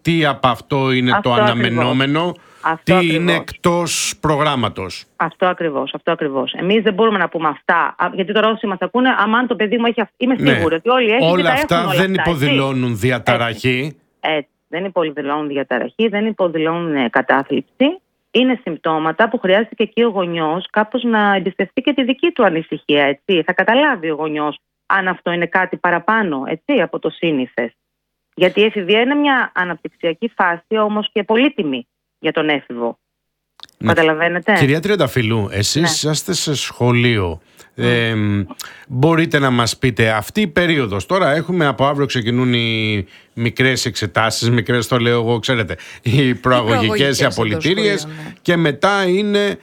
τι από αυτό είναι το αναμενόμενο, τι είναι εκτός προγράμματος. Αυτό ακριβώς. Εμείς δεν μπορούμε να πούμε αυτά, γιατί τώρα όσοι μας ακούνε, αν το παιδί μου έχει είμαι σίγουρη ότι όλοι έχουν όλα και αυτά έχουν δεν υποδηλώνουν διαταραχή. Έτσι. Δεν υποδηλώνουν διαταραχή, δεν υποδηλώνουν κατάθλιψη. Είναι συμπτώματα που χρειάζεται και εκεί ο γονιός κάπως να εμπιστευτεί και τη δική του ανησυχία. Έτσι. Θα καταλάβει ο γονιός αν αυτό είναι κάτι παραπάνω, έτσι, από το σύνηθες. Γιατί η εφηβεία είναι μια αναπτυξιακή φάση, όμως και πολύτιμη για τον έφηβο. Καταλαβαίνετε. Κυρία Τριανταφυλλού, εσείς είσαστε σε σχολείο. Μπορείτε να μας πείτε αυτή η περίοδος, τώρα έχουμε από αύριο ξεκινούν οι μικρές εξετάσεις, μικρές το λέω εγώ, ξέρετε, οι προαγωγικές, οι απολυτήριες, και μετά είναι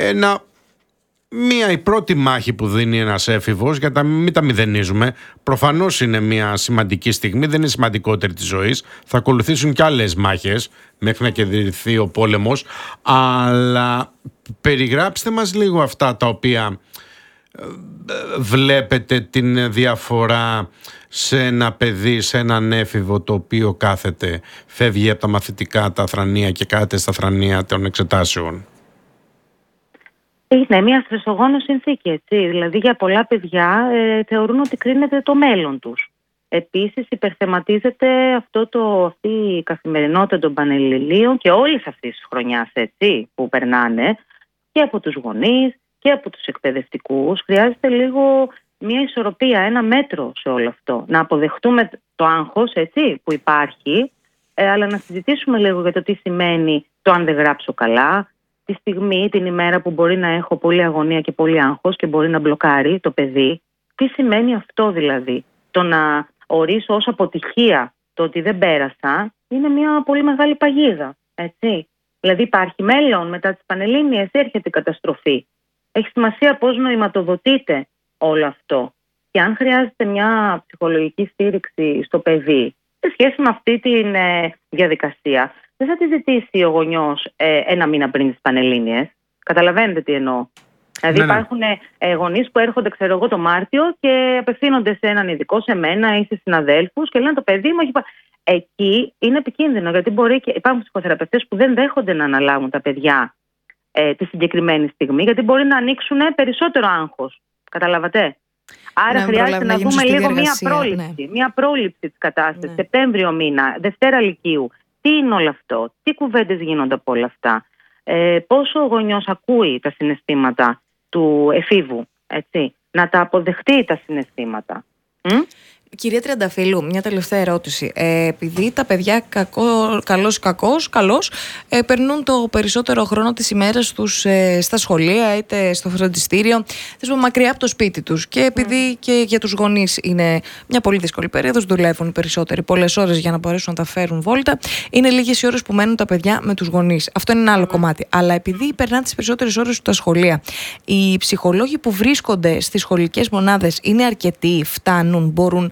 η πρώτη μάχη που δίνει ένας έφηβος, για να μην τα μηδενίζουμε. Προφανώς είναι μια σημαντική στιγμή, δεν είναι σημαντικότερη της ζωής. Θα ακολουθήσουν και άλλες μάχες μέχρι να κερδιθεί ο πόλεμος. Αλλά περιγράψτε μας λίγο αυτά τα οποία βλέπετε την διαφορά σε ένα παιδί, σε έναν έφηβο το οποίο κάθεται, φεύγει από τα μαθητικά, τα θρανία και κάθεται στα θρανία των εξετάσεων. Είναι μια στρεσογόνο συνθήκη, έτσι. Δηλαδή για πολλά παιδιά θεωρούν ότι κρίνεται το μέλλον τους. Επίσης υπερθεματίζεται αυτή η καθημερινότητα των πανελληνίων και όλης αυτής της χρονιάς, έτσι, που περνάνε, και από τους γονείς και από τους εκπαιδευτικούς. Χρειάζεται λίγο μια ισορροπία, ένα μέτρο σε όλο αυτό. Να αποδεχτούμε το άγχος, έτσι, που υπάρχει, αλλά να συζητήσουμε λίγο για το τι σημαίνει το αν δεν γράψω καλά, τη στιγμή, την ημέρα που μπορεί να έχω πολλή αγωνία και πολύ άγχος και μπορεί να μπλοκάρει το παιδί. Τι σημαίνει αυτό δηλαδή? Το να ορίσω ως αποτυχία το ότι δεν πέρασα είναι μια πολύ μεγάλη παγίδα, έτσι. Δηλαδή υπάρχει μέλλον μετά τις πανελλήνιες, έρχεται η καταστροφή. Έχει σημασία πώς νοηματοδοτείται όλο αυτό. Και αν χρειάζεται μια ψυχολογική στήριξη στο παιδί σε σχέση με αυτή τη διαδικασία, δεν θα τη ζητήσει ο γονιός ένα μήνα πριν τις πανελλήνιες. Καταλαβαίνετε τι εννοώ? Δηλαδή υπάρχουν γονείς που έρχονται, ξέρω εγώ, το Μάρτιο και απευθύνονται σε έναν ειδικό, σε μένα ή σε συναδέλφους, και λένε το παιδί μου έχει. Εκεί είναι επικίνδυνο, γιατί μπορεί και υπάρχουν ψυχοθεραπευτές που δεν δέχονται να αναλάβουν τα παιδιά τη συγκεκριμένη στιγμή, γιατί μπορεί να ανοίξουν περισσότερο άγχος. Καταλαβατε? Άρα χρειάζεται να δούμε λίγο μια πρόληψη της κατάστασης. Σεπτέμβριο μήνα, Δευτέρα Λυκείου. Τι είναι όλο αυτό? Τι κουβέντες γίνονται από όλα αυτά? Πόσο ο γονιός ακούει τα συναισθήματα του εφήβου, έτσι? Να τα αποδεχτεί τα συναισθήματα. Κυρία Τριανταφυλλού, μια τελευταία ερώτηση. Επειδή τα παιδιά καλώς περνούν το περισσότερο χρόνο της ημέρας τους στα σχολεία είτε στο φροντιστήριο, μακριά από το σπίτι τους, και επειδή και για τους γονείς είναι μια πολύ δύσκολη περίοδος, δουλεύουν οι περισσότεροι πολλές ώρες για να μπορέσουν να τα φέρουν βόλτα, είναι λίγες οι ώρες που μένουν τα παιδιά με τους γονείς. Αυτό είναι ένα άλλο κομμάτι. Αλλά επειδή περνάνε τις περισσότερες ώρες στα σχολεία, οι ψυχολόγοι που βρίσκονται στις σχολικές μονάδες είναι αρκετοί, φτάνουν, μπορούν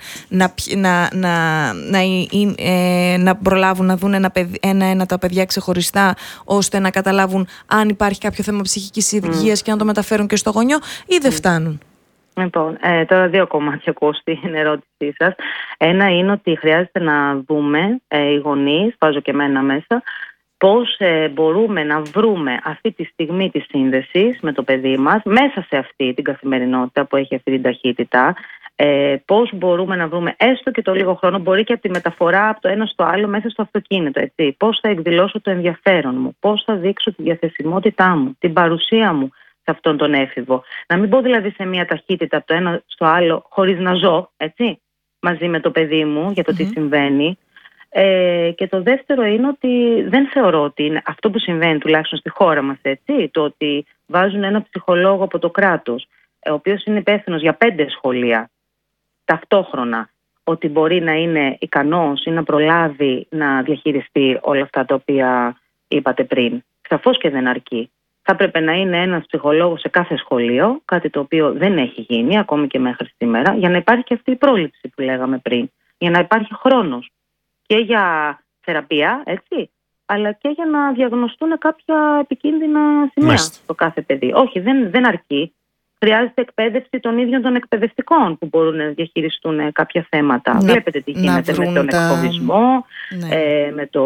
να προλάβουν να δουν ένα-ένα τα παιδιά ξεχωριστά, ώστε να καταλάβουν αν υπάρχει κάποιο θέμα ψυχικής υγείας και να το μεταφέρουν και στο γονιό, ή δεν φτάνουν? Λοιπόν, τώρα δύο κομμάτια ακούω στην ερώτησή σας. Ένα είναι ότι χρειάζεται να δούμε οι γονείς, βάζω και εμένα μέσα, πώς μπορούμε να βρούμε αυτή τη στιγμή της σύνδεσης με το παιδί μας μέσα σε αυτή την καθημερινότητα που έχει αυτή την ταχύτητα. Πώς μπορούμε να βρούμε έστω και το λίγο χρόνο, μπορεί και από τη μεταφορά από το ένα στο άλλο μέσα στο αυτοκίνητο, έτσι. Πώς θα εκδηλώσω το ενδιαφέρον μου, πώς θα δείξω τη διαθεσιμότητά μου, την παρουσία μου σε αυτόν τον έφηβο. Να μην πω δηλαδή σε μια ταχύτητα από το ένα στο άλλο χωρίς να ζω, έτσι, μαζί με το παιδί μου για το τι συμβαίνει. Και το δεύτερο είναι ότι δεν θεωρώ ότι είναι αυτό που συμβαίνει, τουλάχιστον στη χώρα μας, έτσι, το ότι βάζουν ένα ψυχολόγο από το κράτος, ο οποίος είναι υπεύθυνος για 5 σχολεία ταυτόχρονα, ότι μπορεί να είναι ικανός ή να προλάβει να διαχειριστεί όλα αυτά τα οποία είπατε πριν. Σαφώς και δεν αρκεί. Θα έπρεπε να είναι ένας ψυχολόγος σε κάθε σχολείο, κάτι το οποίο δεν έχει γίνει ακόμη και μέχρι σήμερα, για να υπάρχει και αυτή η πρόληψη που λέγαμε πριν. Για να υπάρχει χρόνος και για θεραπεία, έτσι, αλλά και για να διαγνωστούν κάποια επικίνδυνα σημεία στο κάθε παιδί. Όχι, δεν αρκεί. Χρειάζεται εκπαίδευση των ίδιων των εκπαιδευτικών που μπορούν να διαχειριστούν κάποια θέματα. Βλέπετε τι γίνεται με τον εκφοβισμό, με το